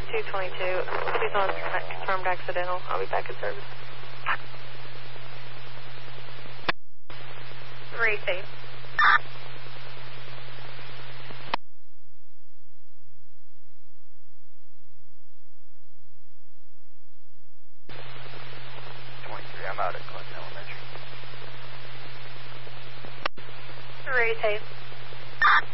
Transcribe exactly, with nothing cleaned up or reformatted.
two twenty-two. Please on confirmed accidental. I'll be back in service. Receive. twenty-three, I'm out at Clinton Elementary. Receive.